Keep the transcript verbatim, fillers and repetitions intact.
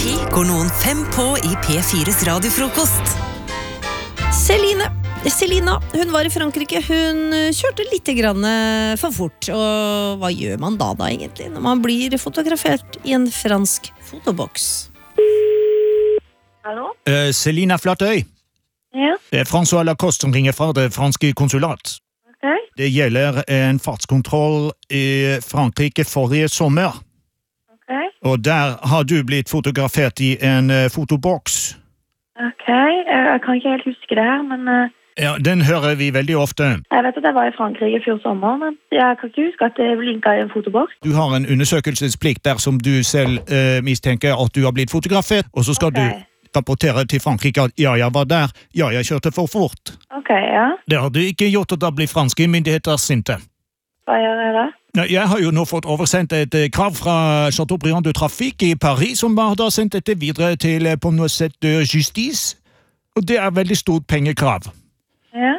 ti går noen fem på i P fires radiofrokost. Celine, Selina, hun var i Frankrike. Hun kjørte litt grann for fort. Og hva gjør man da da egentlig når man blir fotografert i en fransk fotoboks? Hallo? Uh, Selina Flatøy. Ja. Det er François Lacoste som ringer fra det franske konsulat. Okay. Det gjelder en fartskontroll i Frankrike forrige sommer. Okay. Og der har du blitt fotografert i en uh, fotoboks. Ok, jeg kan ikke helt huske det her, men uh, Ja, den hører vi veldig ofte. jeg vet at jeg var i Frankrike før sommer, men jeg kan ikke huske at det blinket i en fotoboks. Du har en undersøkelsesplikt dersom du selv uh, mistenker at du har blitt fotografert, og så skal Ok. du rapportere til Frankrike at ja, jeg var der, ja, jeg kjørte for fort. Ok, ja. Det har du ikke gjort, og da blir franske myndigheter sinte. Hva gjør jeg da? Nei, Jeg har jo nå fått oversendt et eh, krav fra Chateaubriand de Trafic i Paris, som har da sendt dette videre til eh, Ponoset de Justice, og det er veldig stort pengekrav.